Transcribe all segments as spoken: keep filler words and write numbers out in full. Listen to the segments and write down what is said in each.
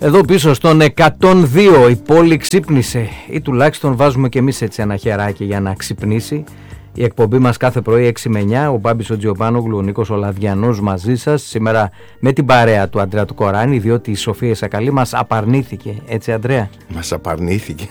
Εδώ πίσω στον εκατόν δύο η πόλη ξύπνησε, ή τουλάχιστον βάζουμε και εμείς έτσι ένα χεράκι για να ξυπνήσει. Η εκπομπή μας κάθε πρωί έξι με εννιά, ο Μπάμπης ο Τζιοπάνογλου, ο Νίκος ο Λαδιανός μαζί σας. Σήμερα με την παρέα του Αντρέα του Κοράνη, διότι η Σοφία η Σακαλή μας απαρνήθηκε, έτσι Αντρέα? Μας απαρνήθηκε.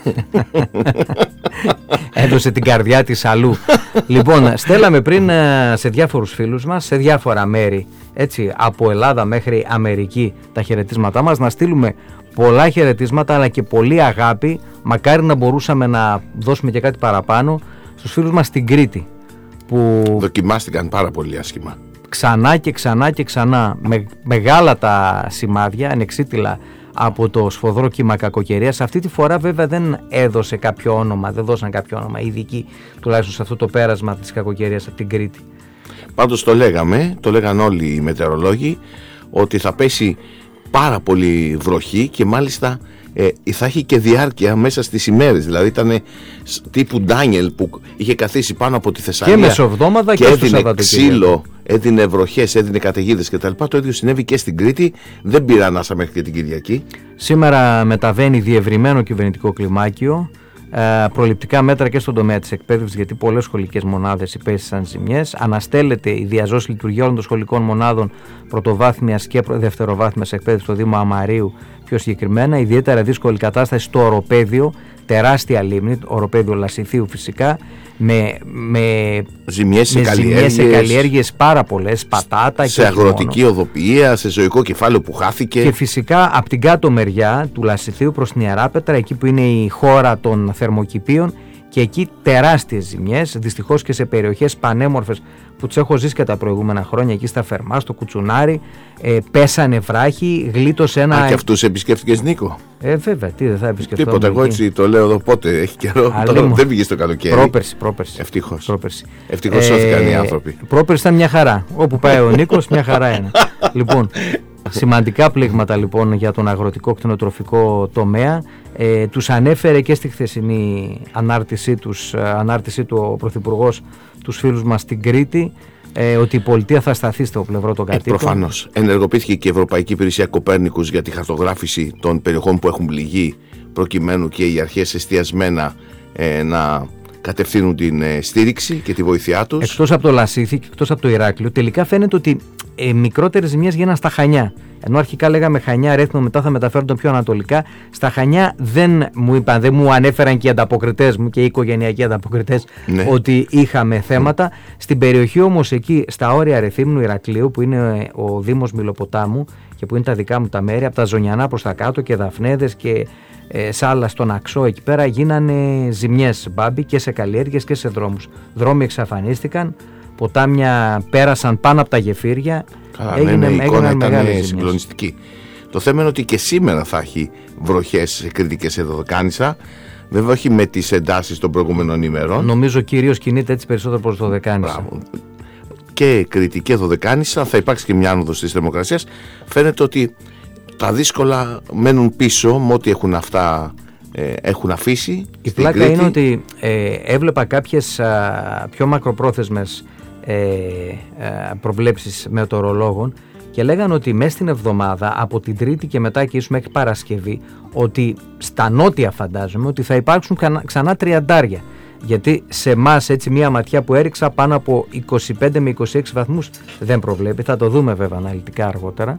Έδωσε την καρδιά της αλλού. Λοιπόν, στέλαμε πριν σε διάφορους φίλους μας, σε διάφορα μέρη, έτσι, από Ελλάδα μέχρι Αμερική, τα χαιρετίσματά μας. Να στείλουμε πολλά χαιρετίσματα αλλά και πολύ αγάπη. Μακάρι να μπορούσαμε να δώσουμε και κάτι παραπάνω στους φίλους μας στην Κρήτη, που δοκιμάστηκαν πάρα πολύ άσχημα. Ξανά και ξανά και ξανά, με μεγάλα τα σημάδια, ανεξίτηλα από το σφοδρό κύμα κακοκαιρίας. Αυτή τη φορά βέβαια δεν έδωσε κάποιο όνομα, δεν δώσαν κάποιο όνομα ειδική, τουλάχιστον σε αυτό το πέρασμα της κακοκαιρίας από την Κρήτη. Πάντως το λέγαμε, το λέγαν όλοι οι μετεωρολόγοι, ότι θα πέσει πάρα πολύ βροχή και μάλιστα ε, θα έχει και διάρκεια μέσα στις ημέρες. Δηλαδή ήταν τύπου Ντάνιελ που είχε καθίσει πάνω από τη Θεσσαλία και μεσοβδόμαδα και, και έδινε ξύλο, έδινε βροχές, έδινε καταιγίδες κτλ. Το ίδιο συνέβη και στην Κρήτη. Δεν πήρε ανάσα μέχρι και την Κυριακή. Σήμερα μεταβαίνει διευρυμένο κυβερνητικό κλιμάκιο. Ε, προληπτικά μέτρα και στον τομέα της εκπαίδευσης, γιατί πολλές σχολικές μονάδες υπέστησαν ζημιές. Αναστέλλεται η διαζώση λειτουργία όλων των σχολικών μονάδων πρωτοβάθμιας και δευτεροβάθμιας εκπαίδευσης στο Δήμο Αμαρίου. Πιο συγκεκριμένα, ιδιαίτερα δύσκολη κατάσταση στο Οροπέδιο, τεράστια λίμνη, Οροπέδιο Λασιθίου φυσικά, με, με ζημιές σε, με καλλιέργειες, σε καλλιέργειες πάρα πολλές, πατάτα, σε και αγροτική μόνο οδοποιία, σε ζωικό κεφάλαιο που χάθηκε. Και φυσικά από την κάτω μεριά του Λασιθίου προς την Ιεράπετρα, εκεί που είναι η χώρα των θερμοκηπίων, και εκεί τεράστιες ζημιές, δυστυχώς και σε περιοχές πανέμορφες που τις έχω ζήσει και τα προηγούμενα χρόνια, εκεί στα Φερμά, στο Κουτσουνάρι, ε, πέσανε βράχοι, γλίτωσε ένα... Α, και αυτούς επισκέφτηκες, Νίκο? Ε, βέβαια, τι δεν θα επισκεφτώ. Τίποτα, εγώ έτσι το λέω εδώ, πότε έχει καιρό, τώρα δεν πήγε στο καλοκαίρι. Πρόπερση, πρόπερση. Ευτυχώς. Πρόπερση. Ευτυχώς σώθηκαν ε, οι άνθρωποι. Πρόπερση ήταν μια χαρά, όπου πάει ο Νίκος μια χαρά είναι. Λοιπόν, σημαντικά πλήγματα λοιπόν για τον αγροτικό κτηνοτροφικό τομέα. Ε, τους ανέφερε και στη χθεσινή ανάρτησή, τους, ανάρτησή του ο Πρωθυπουργός, τους φίλους μας στην Κρήτη, ε, ότι η πολιτεία θα σταθεί στο πλευρό των κατοίκων. Ε, προφανώς. Ενεργοποιήθηκε και η Ευρωπαϊκή Υπηρεσία Κοπέρνικους για τη χαρτογράφηση των περιοχών που έχουν πληγεί, προκειμένου και οι αρχές εστιασμένα ε, να κατευθύνουν την ε, στήριξη και τη βοήθειά τους. Εκτός από το Λασίθι και εκτός από το Ηράκλειο, τελικά φαίνεται ότι ε, μικρότερες ζημιές γίναν στα Χανιά. Ενώ αρχικά λέγαμε Χανιά, Ρέθυμνο, μετά θα μεταφέρονταν πιο ανατολικά. Στα Χανιά δεν μου είπαν, δεν μου ανέφεραν και οι ανταποκριτές μου και οι οικογενειακοί ανταποκριτές, ναι, ότι είχαμε θέματα. Mm. Στην περιοχή όμως εκεί, στα όρια Ρεθύμνου Ηρακλείου, που είναι ο Δήμος Μιλοποτάμου και που είναι τα δικά μου τα μέρη, από τα Ζωνιανά προς τα κάτω και Δαφνέδες και ε, Σάλα στον Αξό, εκεί πέρα γίνανε ζημιές, Μπάμπη, και σε καλλιέργειες και σε δρόμους. Δρόμοι εξαφανίστηκαν, ποτάμια πέρασαν πάνω από τα γεφύρια. Καλά, έγινε, ναι, η εικόνα ήταν συγκλονιστική. Το θέμα είναι ότι και σήμερα θα έχει βροχές σε Κρήτη και σε Δωδεκάνησα. Βέβαια όχι με τις εντάσεις των προηγούμενων ημερών. Νομίζω κυρίως κινείται έτσι περισσότερο προς Δωδεκάνησα. Μπράβο. Και Κρήτη και Δωδεκάνησα, θα υπάρξει και μια άνοδος της θερμοκρασίας. Φαίνεται ότι τα δύσκολα μένουν πίσω με ό,τι έχουν αυτά ε, έχουν αφήσει. Η πλάκα Κρήτη είναι ότι ε, έβλεπα κάποιες α, πιο μακροπρόθεσμες Ε, ε, προβλέψεις μετεωρολόγων και λέγανε ότι μέσα στην εβδομάδα από την Τρίτη και μετά και ίσως μέχρι Παρασκευή, ότι στα νότια φαντάζομαι ότι θα υπάρξουν ξανά τριαντάρια, γιατί σε εμάς έτσι μία ματιά που έριξα πάνω από είκοσι πέντε με είκοσι έξι βαθμούς δεν προβλέπει, θα το δούμε βέβαια αναλυτικά αργότερα.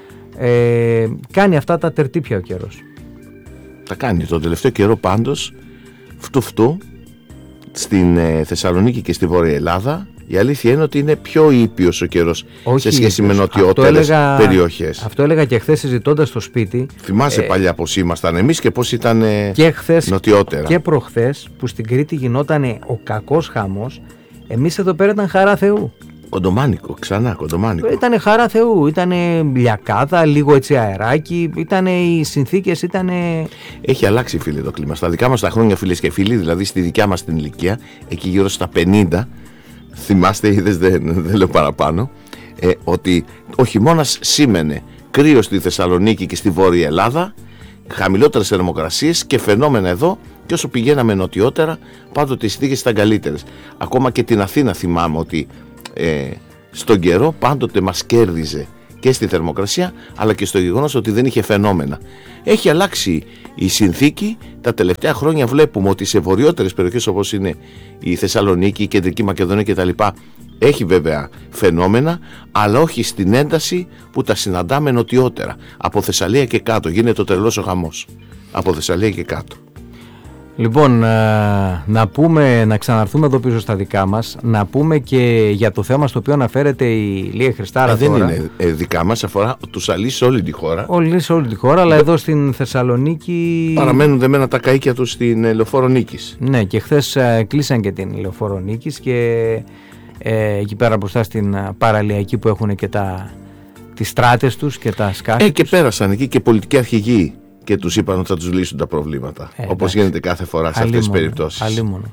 ε, κάνει αυτά τα τερτύπια ο καιρός. Τα κάνει τον τελευταίο καιρό πάντως φτου φτου στην ε, Θεσσαλονίκη και στη Βόρεια Ελλάδα. Η αλήθεια είναι ότι είναι πιο ήπιος ο καιρός σε σχέση με νοτιότερες έλεγα, περιοχές. Αυτό έλεγα και χθες συζητώντας στο σπίτι. Θυμάσαι ε, παλιά πως ήμασταν εμείς και πως ήταν και χθες, νοτιότερα. Και προχθές που στην Κρήτη γινόταν ο κακός χαμός, εμείς εδώ πέρα ήταν χαρά Θεού. Κοντομάνικο, ξανά κοντομάνικο. Ήτανε χαρά Θεού, ήτανε λιακάδα, λίγο έτσι αεράκι, ήτανε οι συνθήκες, ήτανε... Έχει αλλάξει, φίλε, το κλίμα. Στα δικά μας τα χρόνια, φίλες και φίλοι, δηλαδή στη δικιά μας την ηλικία, εκεί γύρω στα πενήντα, θυμάστε, είδες, δεν, δεν λέω παραπάνω, ε, ότι ο χειμώνας σήμαινε κρύο στη Θεσσαλονίκη και στη Βόρεια Ελλάδα, χαμηλότερες θερμοκρασίες και φαινόμενα εδώ, και όσο πηγαίναμε νοτιότερα, πάντοτε οι συνθήκες ήταν καλύτερες. Ακόμα και την Αθήνα θυμάμαι ότι ε, στον καιρό πάντοτε μας κέρδιζε και στη θερμοκρασία, αλλά και στο γεγονός ότι δεν είχε φαινόμενα. Έχει αλλάξει η συνθήκη. Τα τελευταία χρόνια βλέπουμε ότι σε βορειότερες περιοχές όπως είναι η Θεσσαλονίκη, η Κεντρική Μακεδονία κτλ. Έχει βέβαια φαινόμενα, αλλά όχι στην ένταση που τα συναντάμε νοτιότερα. Από Θεσσαλία και κάτω γίνεται ο τρελός ο χαμός. Από Θεσσαλία και κάτω. Λοιπόν, να πούμε, να ξαναρθούμε εδώ πίσω στα δικά μας, να πούμε και για το θέμα στο οποίο αναφέρεται η Λία Χριστάρα. Ε, δεν τώρα. είναι ε, δικά μας, αφορά τους αλείς σε όλη τη χώρα. Όλοι σε όλη τη χώρα, αλλά εδώ στην Θεσσαλονίκη παραμένουν δεμένα τα καΐκια τους στην Λεωφόρο Νίκης. Ναι, και χθες κλείσαν και την Λεωφόρο Νίκης και ε, εκεί πέρα μπροστά στην παραλιακή που έχουν και τα, τις στράτες τους και τα σκάφη. Ε, και πέρασαν εκεί και πολιτικοί αρχηγοί και τους είπαν ότι θα τους λύσουν τα προβλήματα. Ε, όπως γίνεται κάθε φορά σε αυτές τις περιπτώσεις. Αλλήμον.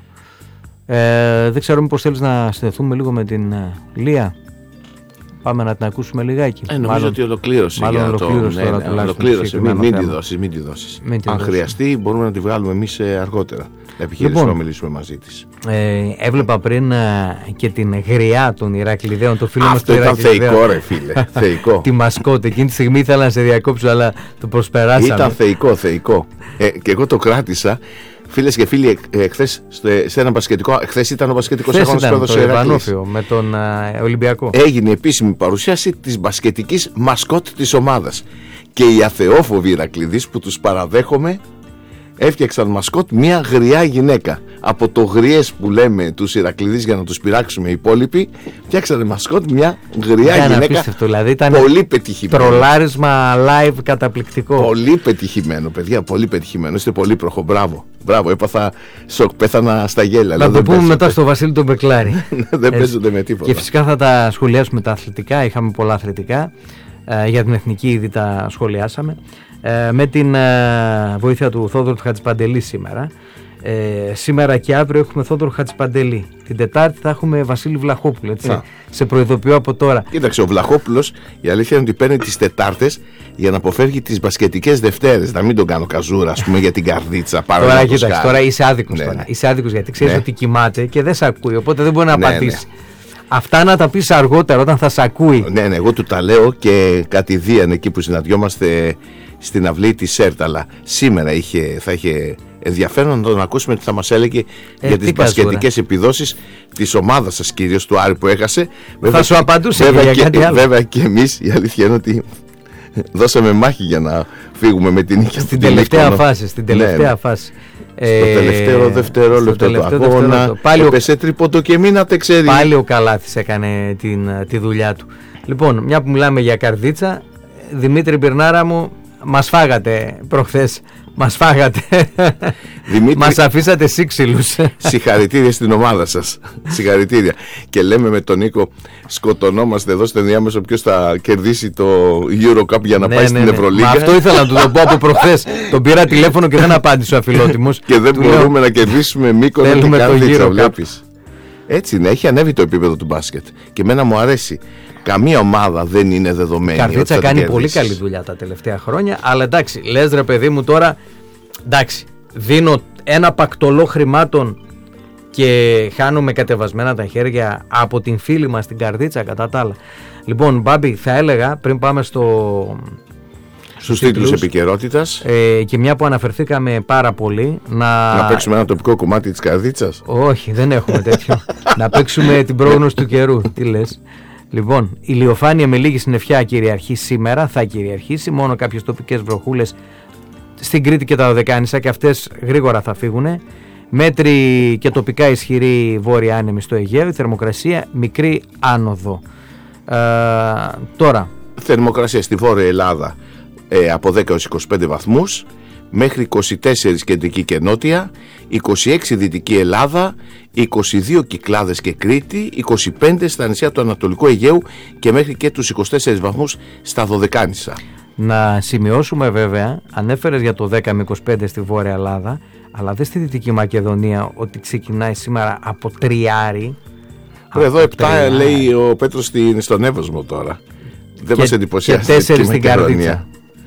Ε, δεν ξέρω μήπως θέλεις να συνδεθούμε λίγο με την uh, Λία. Πάμε να την ακούσουμε λιγάκι. Ε, νομίζω μάλλον, ότι ολοκλήρωσε. Μάλλον για ολοκλήρωσε το, τώρα ναι, ναι, τουλάχιστον. Ολοκλήρωσε. Μην, μην τη δώσεις. Μην τη δώσεις. Μην τη Αν δώσεις. χρειαστεί μπορούμε να τη βγάλουμε εμείς αργότερα. Να επιχειρήσουμε λοιπόν, να μιλήσουμε μαζί της. Ε, έβλεπα πριν α, και την γριά των Ηρακλειδαίων, το φίλο μας του Ηρακλειδαίων. Αυτό ήταν θεϊκό ρε φίλε. Θεϊκό. Τη μασκότ. Εκείνη τη στιγμή ήθελα να σε διακόψω, αλλά το προσπεράσαμε. Ήταν θεϊκό, θεϊκό. Ε, και εγώ το κράτησα. Φίλες και φίλοι, εχθές σε ένα μπασκετικό, εχθές ήταν ο μπασκετικός αγώνας που έδωσε ο Ηρακλής με τον uh, Ολυμπιακό. Έγινε επίσημη παρουσίαση της μπασκετικής μασκότ της ομάδας. Και οι αθεόφοβοι Ηρακλειδείς που τους παραδέχομαι έφτιαξαν μασκότ μια γριά γυναίκα. Από το γριές που λέμε τους Ηρακλειδείς για να τους πειράξουμε οι υπόλοιποι, φτιάξανε μασκότ μια γριά ήταν γυναίκα. Απίστευτο, δηλαδή ήταν πολύ πετυχημένο. Τρολάρισμα live καταπληκτικό. Πολύ πετυχημένο, παιδιά, πολύ πετυχημένο. Είστε πολύ προχω. Μπράβο. Μπράβο, έπαθα σοκ, πέθανα στα γέλια. Να το πούμε μετά στο Βασίλη τον Μπεκλάρη. Δεν παίζονται με τίποτα. Και φυσικά θα τα σχολιάσουμε τα αθλητικά. Είχαμε πολλά αθλητικά. Ε, για την εθνική ήδη τα σχολιάσαμε. Ε, με την ε, βοήθεια του Θόδωρου του Χατζηπαντελή σήμερα. Ε, σήμερα και αύριο έχουμε Θόδωρο Χατζηπαντελή. Την Τετάρτη θα έχουμε Βασίλη Βλαχόπουλο. Έτσι. Να. Σε προειδοποιώ από τώρα. Κοίταξε, ο Βλαχόπουλος η αλήθεια είναι ότι παίρνει τις Τετάρτες για να αποφεύγει τις μπασκετικές Δευτέρες. Να μην τον κάνω καζούρα, ας πούμε, για την καρδίτσα. Τώρα, κοίταξε, τώρα είσαι άδικος. Ναι, τώρα. Ναι. Είσαι άδικος γιατί ξέρεις ναι. ότι κοιμάται και δεν σε ακούει. Οπότε δεν μπορεί να ναι, απαντήσει. Ναι. Αυτά να τα πεις αργότερα όταν θα σε ακούει. Ναι, ναι, εγώ του τα λέω και κατηδίαν εκεί που συναντιόμαστε στην αυλή της ΣΕΡΤ. Αλλά σήμερα είχε, θα είχε ενδιαφέρον να τον ακούσουμε τι θα μας έλεγε ε, για τις μπασκετικές επιδόσεις της ομάδας σας, κυρίως του Άρη που έχασε. Θα βέβαια, σου απαντούσε βέβαια, για και, κάτι άλλο. Βέβαια και εμείς η αλήθεια είναι ότι δώσαμε μάχη για να φύγουμε με την νίκη. Στην τελευταία φάση. Στην τελευταία ναι, φάση. Στο ε, τελευταίο δευτερόλεπτο του αγώνα έπεσε τρίποντο και μείνατε ξέρει. Πάλι ο Καλάθης έκανε την, τη δουλειά του. Λοιπόν, μια που μιλάμε για καρδίτσα, Δημήτρη Μπυρνάρα μου, μας φάγατε προχθές. Μας φάγατε. Δημήτρη, μας αφήσατε σύξυλους. Συγχαρητήρια στην ομάδα σας. Συγχαρητήρια. Και λέμε με τον Νίκο, σκοτωνόμαστε εδώ στο ενδιάμεσο ποιος θα κερδίσει το Eurocup για να ναι, πάει ναι, στην ναι. Ευρωλίγκα. Μα αυτό ήθελα να του το πω από προχθές. Τον πήρα τηλέφωνο και δεν απάντησε ο αφιλότιμος. Και δεν μπορούμε λέω, να κερδίσουμε Μύκονο και Καρδίτσα, βλέπεις. Έτσι είναι, έχει ανέβει το επίπεδο του μπάσκετ. Και εμένα μου αρέσει. Καμία ομάδα δεν είναι δεδομένη. Η Καρδίτσα κάνει πολύ καλή δουλειά τα τελευταία χρόνια. Αλλά εντάξει, λες ρε παιδί μου τώρα, εντάξει, δίνω ένα πακτολό χρημάτων και χάνουμε κατεβασμένα τα χέρια από την φίλη μας την Καρδίτσα κατά τα άλλα. Λοιπόν, Μπάμπη, θα έλεγα πριν πάμε στο... στους τίτλους επικαιρότητας ε, και μια που αναφερθήκαμε πάρα πολύ να... να παίξουμε ένα τοπικό κομμάτι της Καρδίτσας. Όχι, δεν έχουμε τέτοιο. Να παίξουμε την πρόγνωση του καιρού. Τι λες? Λοιπόν, η ηλιοφάνεια με λίγη συννεφιά κυριαρχεί σήμερα, θα κυριαρχήσει, μόνο κάποιες τοπικές βροχούλες στην Κρήτη και τα Δωδεκάνησα και αυτές γρήγορα θα φύγουν. Μέτρη και τοπικά ισχυρή βόρεια άνεμη στο Αιγαίο, η θερμοκρασία μικρή άνοδο. Ε, τώρα. Θερμοκρασία στη Βόρεια Ελλάδα ε, από δέκα έως είκοσι πέντε βαθμούς, μέχρι είκοσι τέσσερα κεντρική και νότια, είκοσι έξι δυτική Ελλάδα, είκοσι δύο Κυκλάδες και Κρήτη, είκοσι πέντε στα νησιά του Ανατολικού Αιγαίου και μέχρι και τους είκοσι τέσσερις βαθμούς στα Δωδεκάνησα. Να σημειώσουμε βέβαια, ανέφερες για το δέκα με είκοσι πέντε στη Βόρεια Ελλάδα, αλλά δεν στη Δυτική Μακεδονία ότι ξεκινάει σήμερα από τριάρι. Εδώ επτά λέει ο Πέτρος στον Εύωσμο τώρα. Δεν και, μας εντυπωσιάζει. Και τέσσερις στην Καρδίτσα.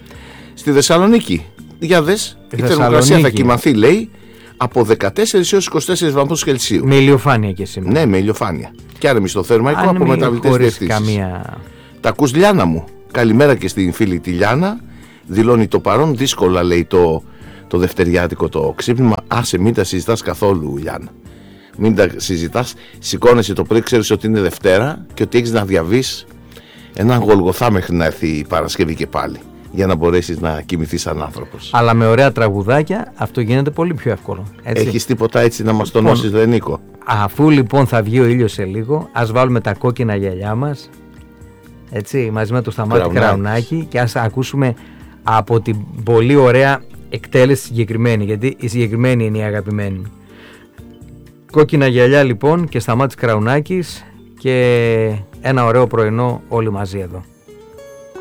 Στη Θεσσαλονίκη, για δες, η θερμοκρασία θα κοιμαθεί λέει από δεκατέσσερα έως είκοσι τέσσερα βαθμούς Κελσίου. Με ηλιοφάνεια και σήμερα. Ναι, με ηλιοφάνεια. Και άρα στο θερμαϊκό από μεταβλητές διευθύνσεις. Καμία... Τα ακούς Λιάνα μου? Καλημέρα και στην φίλη τη Λιάνα. Δηλώνει το παρόν. Δύσκολα, λέει, το, το δευτεριάτικο το ξύπνημα. Άσε, μην τα συζητάς καθόλου, Λιάνα. Μην τα συζητάς. Σηκώνεσαι το πρωί, ξέρεις ότι είναι Δευτέρα και ότι έχεις να διαβείς έναν Γολγοθά μέχρι να έρθει η Παρασκευή και πάλι, για να μπορέσεις να κοιμηθείς σαν άνθρωπος. Αλλά με ωραία τραγουδάκια αυτό γίνεται πολύ πιο εύκολο. Έτσι. Έχεις τίποτα έτσι να μας τονώσεις, λοιπόν, δε Νίκο? Αφού λοιπόν θα βγει ο ήλιος σε λίγο, ας βάλουμε τα κόκκινα γυαλιά μας, έτσι, μαζί με το Σταμάτη Κραουνάκη, και ας ακούσουμε από την πολύ ωραία εκτέλεση συγκεκριμένη, γιατί η συγκεκριμένη είναι η αγαπημένη. Κόκκινα γυαλιά λοιπόν και Σταμάτης Κραουνάκης, και ένα ωραίο πρωινό όλοι μαζί εδώ.